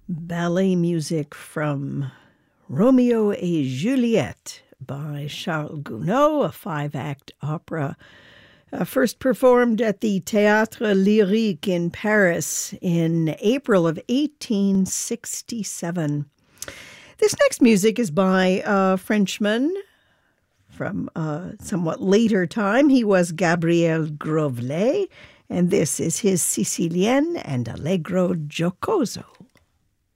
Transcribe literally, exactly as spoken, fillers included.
ballet music from Romeo et Juliette by Charles Gounod, a five-act opera uh, first performed at the Théâtre Lyrique in Paris in April of eighteen sixty-seven. This next music is by a Frenchman from a somewhat later time. He was Gabriel Grovelet, and this is his Sicilienne and Allegro Giocoso.